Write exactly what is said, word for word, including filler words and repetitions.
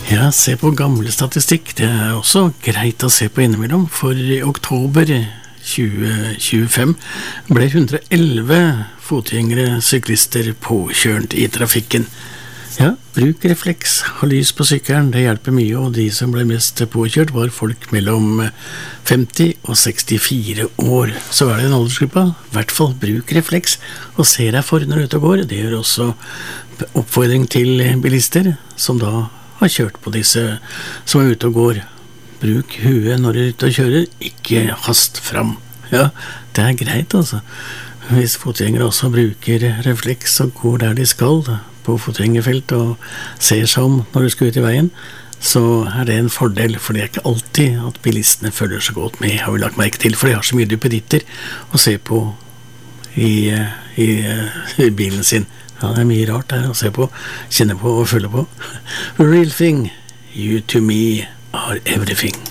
Ja, se på gamle statistikk. Det er også greit å se på innimellom, for i oktober tjue tjuefem ble one hundred eleven fotgjengere syklister påkjørt i trafikken. Ja, bruk refleks, ha lys på sykkelen, det hjelper mye, og de som ble mest påkjørt var folk mellom femti og sekstifire år. Så er det en aldersgruppe, i hvert fall bruk refleks, og se deg for når du er ute og går. Det gjør også oppfordring til bilister, som da har kjørt på disse som er ute og går. Bruk huet når du er ute og kjører, ikke hast fram. Ja, det er greit altså. Hvis fotgjengere også bruker refleks og går der de skal, på fotgjengerfelt, og ser seg om når du skal ut i veien, så er det en fordel, for det er ikke alltid at bilistene følger så godt med, har vi lagt merke til, for de har så mye duppeditter å se på i, i, i bilen sin. Ja, det er mye rart der å se på, kjenne på og følge på. Real thing, you to me are everything.